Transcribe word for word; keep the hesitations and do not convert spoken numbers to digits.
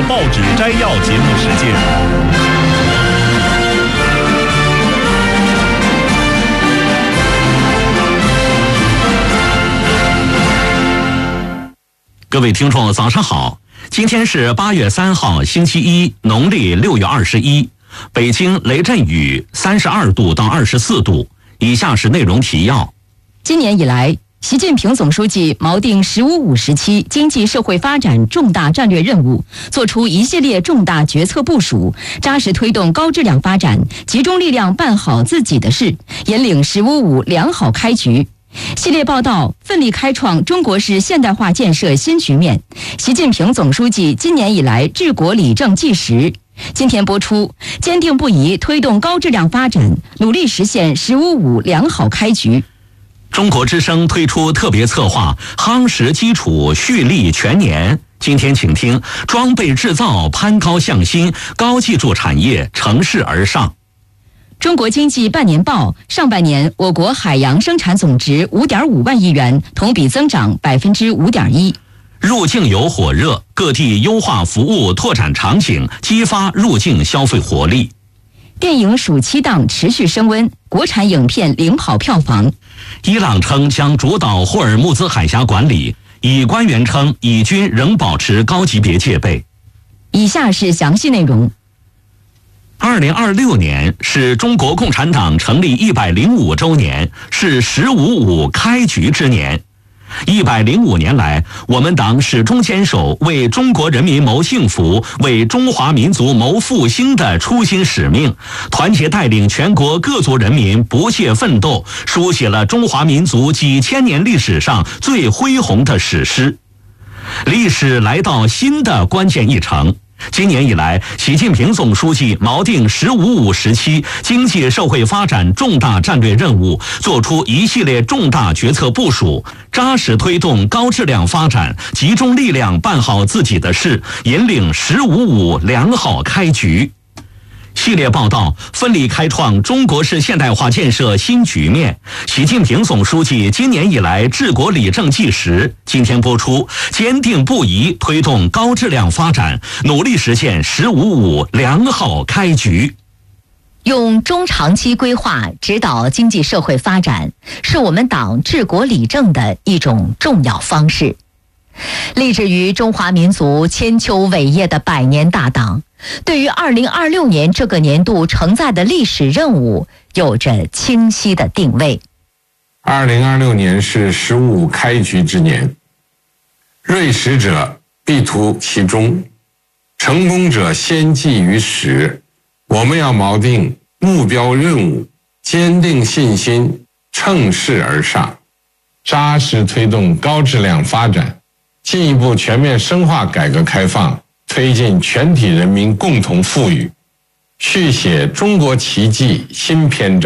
报纸摘要节目时间。各位听众，早上好！今天是八月三号，星期一，农历六月二十一。北京雷阵雨，三十二度到二十四度。以下是内容提要。 今年以来，习近平总书记锚定“十五五”时期经济社会发展重大战略任务，作出一系列重大决策部署，扎实推动高质量发展，集中力量办好自己的事，引领“十五五”良好开局。系列报道奋力开创中国式现代化建设新局面。习近平总书记今年以来治国理政纪实。今天播出，坚定不移推动高质量发展，努力实现“十五五”良好开局。 中国之声推出特别策划夯实基础蓄力全年。今天请听装备制造攀高向新，高技术产业乘势而上。 中国经济半年报，上半年我国海洋生产总值 五点五万亿元，同比增长 百分之五点一。 入境游火热，各地优化服务拓展场景，激发入境消费活力。 电影暑期档持续升温，国产影片领跑票房。 伊朗称将主导霍尔木兹海峡管理，以官员称以军仍保持高级别戒备。 以下是详细内容。 二零二六年是中国共产党成立一百零五周年，是“十五五”开局之年。一百零五年来，我们党始终坚守为中国人民谋幸福、为中华民族谋复兴的初心使命，团结带领全国各族人民不懈奋斗，书写了中华民族几千年历史上最恢宏的史诗。历史来到新的关键一程。今年以来，习近平总书记锚定“十五五”时期经济社会发展重大战略任务，作出一系列重大决策部署，扎实推动高质量发展，集中力量办好自己的事，引领“十五五”良好开局。系列报道奋力开创中国式现代化建设新局面。习近平总书记今年以来治国理政纪实。今天播出，坚定不移推动高质量发展，努力实现“十五五”良好开局。 用中长期规划指导经济社会发展，是我们党治国理政的一种重要方式。立志于中华民族千秋伟业的百年大党，对于二零二六年这个年度承载的历史任务有着清晰的定位。 二零二六年是“十五五”开局之年，锐实者必图其中，成功者先记于始。我们要锚定目标任务，坚定信心，乘势而上，扎实推动高质量发展，进一步全面深化改革开放，推进全体人民共同富裕，续写中国奇迹新篇章。